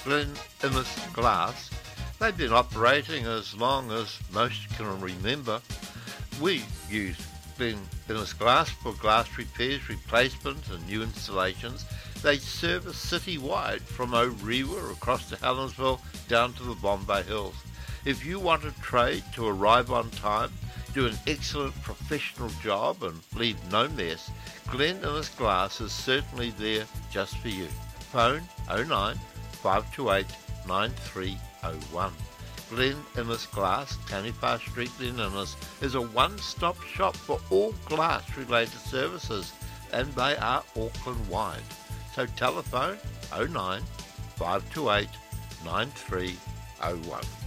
Glen Innes Glass. They've been operating as long as most can remember. We use Glen Innes Glass for glass repairs, replacements and new installations. They service city-wide from Orewa across to Helensville down to the Bombay Hills. If you want a trade to arrive on time, do an excellent professional job and leave no mess, Glen Innes Glass is certainly there just for you. Phone 09 528 9301. Glen Innes Glass, Taniwha Street, Glen Innes, is a one-stop shop for all glass-related services, and they are Auckland-wide. So telephone 09 528 9301.